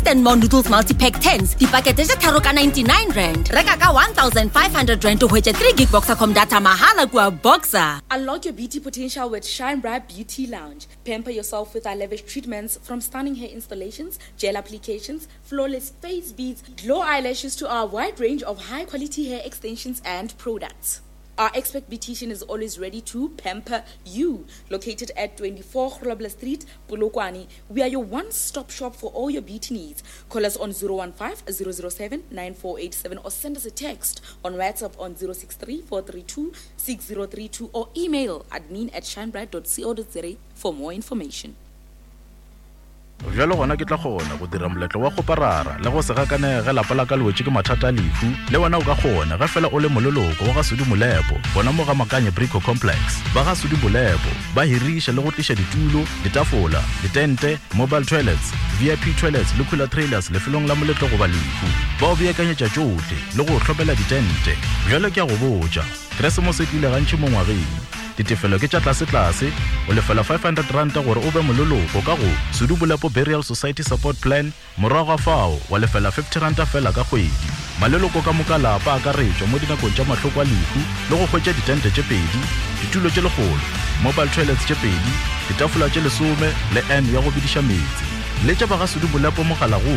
Taste and More Noodles Multi-Pack 10s. Di pakete tse tharo ka 99 rand. Reka ka 1,500 rand to hwetša 3 gig Boxer.com data mahala kua Boxer. Unlock your beauty potential with Shine Bright Beauty Lounge. Pamper yourself with our lavish treatments from stunning hair installations, gel applications, flawless face beads, glow eyelashes to our wide range of high-quality hair extensions and products. Our expert beautician is always ready to pamper you. Located at 24 Grobler Street, Polokwane, we are your one-stop shop for all your beauty needs. Call us on 015-007-9487 or send us a text on WhatsApp on 063-432-6032 or email admin@shinebright.co.za for more information. Jalo gona ke tla gona go dira moletlo wa go parara le go se gakanega lapa la ka lwetse ke mathata a lefu le wena o ka gona ga fela o le mololoko wa ga Sudi Molepo bona mo ga Makanye Brico Complex ba ga Sudi Molepo ba hirisha le go tlisha ditulo ditafola ditente mobile toilets VIP toilets le cooler trailers le felong la moletlo go ba lefu ba o beakanyetša tšohle le go tlhopela ditente jalo ke a go botša Christmas e tlile gantši mo ngwageng ditefelo ke tša tlase o lefela 500 rand gore o be mololoko ka go Sudi Molepo Burial Society Support Plan morago fao wa lefela 50 rand fela ka kgwedi maleloko ka moka lapa a ka retšwa mo dinakong tša mahloko a lehu le go hwetša ditente tše pedi ditulo tše legolo mobile toilets tše pedi ditafola tše 10 le N ya go bidiša metsi le tša ba ga Sudi Molepo mogala go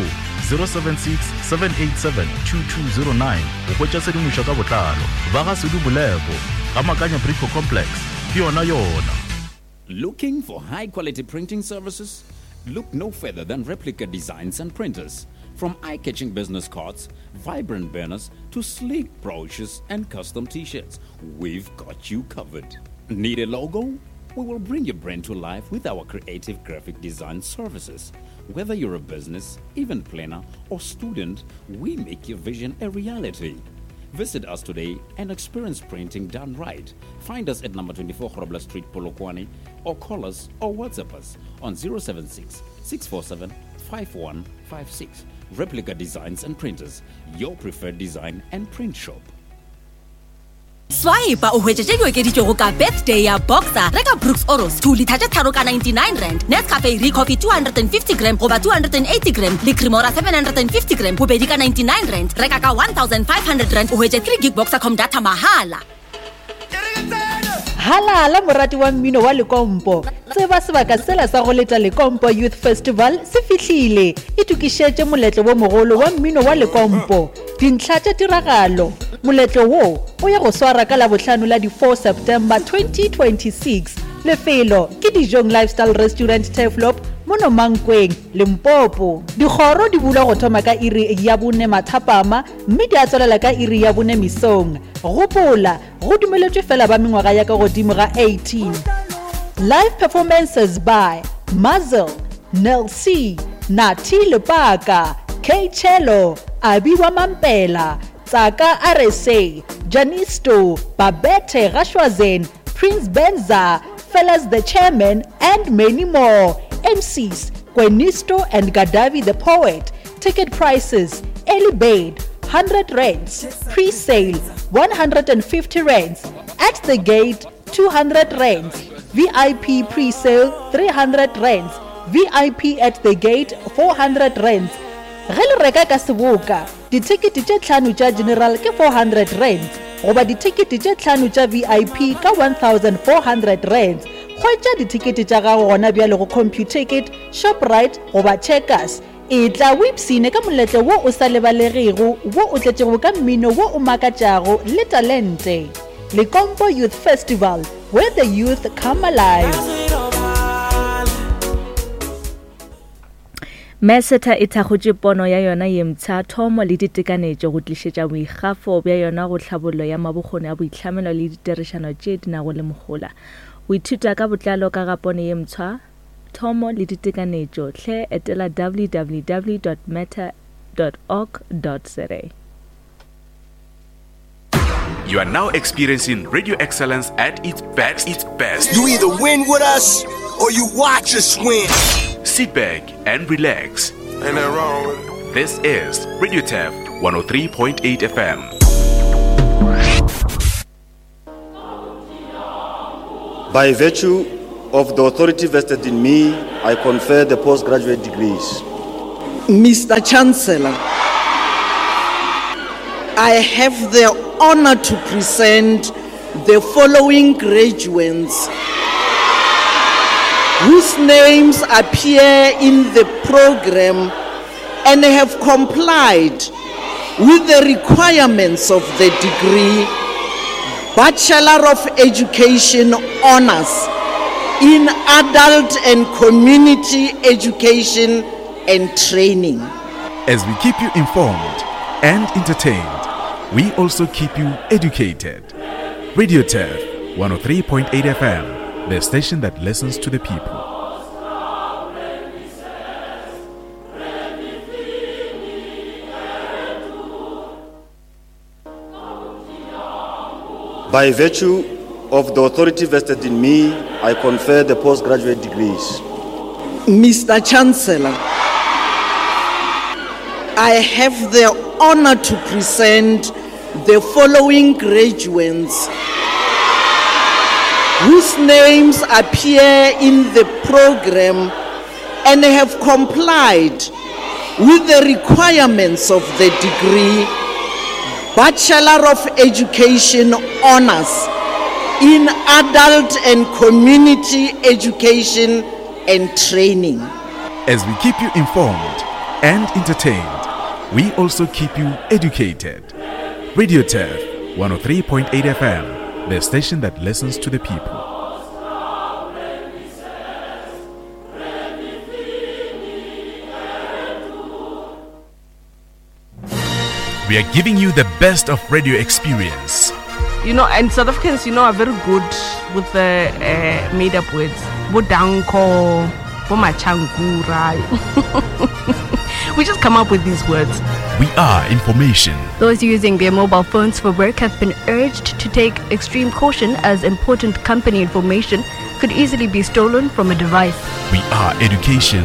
076-787-2209 go hwetša sedimošo ka botlalo ba ga Sudi Molepo ga Makanye Brico Complex ke yona. Looking for high-quality printing services? Look no further than Replica Designs and Printers. From eye-catching business cards, vibrant banners, to sleek brochures and custom t-shirts, we've got you covered. Need a logo? We will bring your brand to life with our creative graphic design services. Whether you're a business, event planner, or student, we make your vision a reality. Visit us today and experience printing done right. Find us at number 24 Grobler Street, Polokwane, or call us or WhatsApp us on 076-647-5156. Replica Designs and Printers, your preferred design and print shop. Swipe o hwetša tšeo ke ditšego ka birthday ya Boxer reka Brooks Oros 2 liter tše tharo ka 99 rand Nescafe Re Coffee 250 gram goba 280 gram le Cremora 750 gram bobedi ka 99 rand reka ka 1,500 rand o hwetša 3 gig Boxer.com data mahala. Halala morati wa mmino wa Lekompo tseba sebaka sela sa go leta Lekompo Youth Festival se fihlile e tukišetše moletlo wo mogolo wa mmino wa Lekompo dintlha tša tiragalo moletlo wo o ya go swara ka la bohlano la di 4 September 2026 lefelo ke Dijong Lifestyle Restaurant Teflop mono Mankweng Limpopo dikgoro di bula go thoma ka iri ya bone mathapama mme di a tswelela ka iri ya bone misong gopola go dumeletšwe fela ba mengwaga ya ka godimo ga 18 live performances by Muzzle Nel C Nati Lepaka K Chelo Abiwa Mampela Tsaka RSA Janisto Babette Rashwazen Prince Benza Fellas the Chairman and many more. MCs Quenisto and Gadavi the Poet. Ticket prices early bird 100 rands, pre-sale 150 rands, at the gate 200 rands, VIP pre-sale 300 rands, VIP at the gate 400 rands. Re le reka ka seboka ditikete tše tlhano tša general ke 400 rands goba ditikete tše tlhano tša VIP ka 1,400 rands. Khwetša ditikete tša gago gona bjale go CompuTicket, Shoprite goba Checkers. E tla websine ka moletlo wo o sa lebalegego wo o tletšego ka mmino wo o makatšago le talente. Lekompo Youth Festival, where the youth come alive. Meseta e thagotše pono ya yona ye mtsha thomo le ditekanetšo go tlišetša boikgafo bja yona go tlhabollo ya mabokgoni a boitlhamelo le ditirišano tše dinago le mogola. O ithuta ka botlalo ka ga pono ye mtsha thomo le ditekanetšo hle etela www.meta.org.za. You are now experiencing radio excellence at its best. You either win with us or you watch us win. Sit back and relax. Ain't that wrong with it? This is Radio TAF 103.8 FM. By virtue of the authority vested in me, I confer the postgraduate degrees. Mr. Chancellor, I have the honor to present the following graduates whose names appear in the program and have complied with the requirements of the degree Bachelor of Education Honors in Adult and Community Education and Training. As we keep you informed and entertained, we also keep you educated. Radio Turf 103.8 FM, the station that listens to the people. By virtue of the authority vested in me, I confer the postgraduate degrees. Mr. Chancellor, I have the honor to present the following graduates whose names appear in the program and have complied with the requirements of the degree Bachelor of Education Honors in Adult and Community Education and Training. As we keep you informed and entertained, we also keep you educated. Radio Turf 103.8 FM, the station that listens to the people. We are giving you the best of radio experience. And South Africans, are very good with the made-up words. Bodanko, bomachangura. We just come up with these words. We are information. Those using their mobile phones for work have been urged to take extreme caution as important company information could easily be stolen from a device. We are education.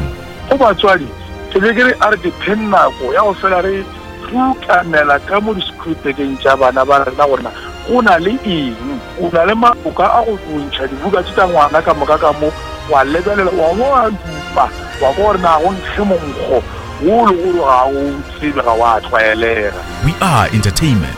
We are entertainment.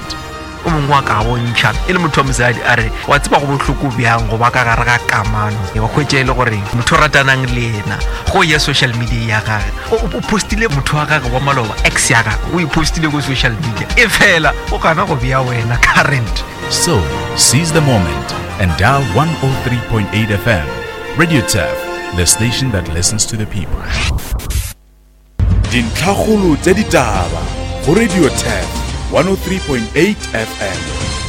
Social media postile motho wa gaga wa maloba ex ya gaga o postile go social media e fela o kana go bia wena current. So seize the moment and dial 103.8 FM. Radio Turf, the station that listens to the people. Dintlhagolo tse ditaba go Radio Turf 103.8 FM.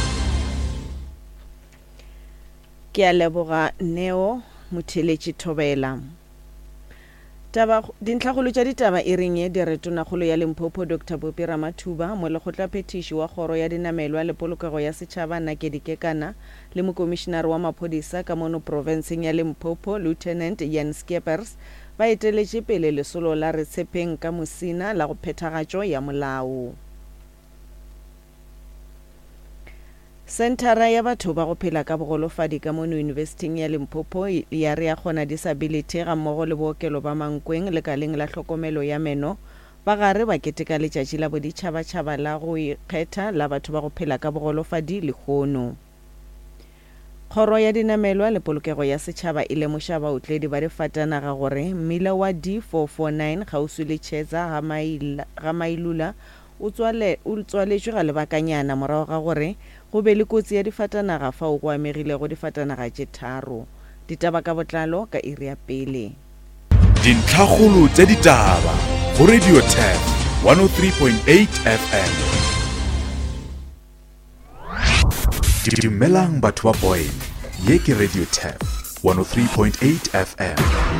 Ke a leboga Neo Motheletši Thobela. Dintlhagolo tša ditaba e reng ye Diretonagolo ya Limpopo Dr. Bopi Ramathuba mo lekgotlaphethiši wa kgoro ya dinamelwa le polokego ya setšhaba Nakedi Kekana le mokomišenare wa maphodisa ka mono provinseng ya Limpopo Lieutenant Jan Skeepers ba eteletše pele lesolo la Retshepeng ka Mosina la go phethagatšo ya molao. Sentara ya batho ba go phela ka bogolofadi ka mono University ya Limpopo ya re ya kgona disability ga mmogo le bookelo ba Mankweng le kaleng la tlhokomelo ya meno ba gare ba keteka letšatši la boditšhabatšhaba la go ikgetha la batho ba go phela ka bogolofadi le kgono. Kgoro ya dinamelwa le polokego ya setšhaba e lemoša baotledi ba difatanaga gore mmila wa D449 kgauswi le Cheza ga Mailula o tswaletšwe ga lebakanyana morago ga gore go be le kotsi ya difatanaga fao go amegile go difatanaga tše tharo. Ditaba ka botlalo ka iri ya pele. Dintlhagolo tse ditaba go Radio Turf 103.8 FM. Dumelang batho ba Boyle, ye ke Radio Turf 103.8 FM.